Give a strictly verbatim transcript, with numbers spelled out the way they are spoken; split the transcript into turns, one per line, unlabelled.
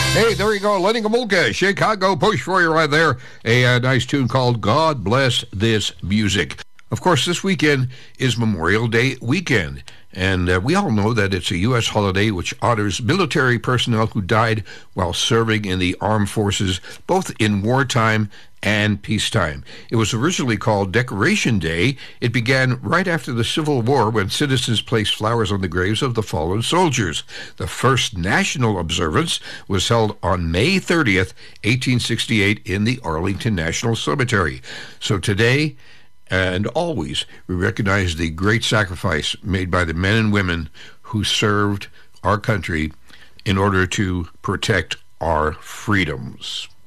Hey, there you go, Lenny Gomulka, Chicago Push for you right there. A, a nice tune called God Bless This Music. Of course, this weekend is Memorial Day weekend, and uh, we all know that it's a U S holiday which honors military personnel who died while serving in the armed forces, both in wartime and peacetime. It was originally called Decoration Day. It began right after the Civil War when citizens placed flowers on the graves of the fallen soldiers. The first national observance was held on May thirtieth, eighteen sixty-eight in the Arlington National Cemetery. So today and always, we recognize the great sacrifice made by the men and women who served our country in order to protect our freedoms.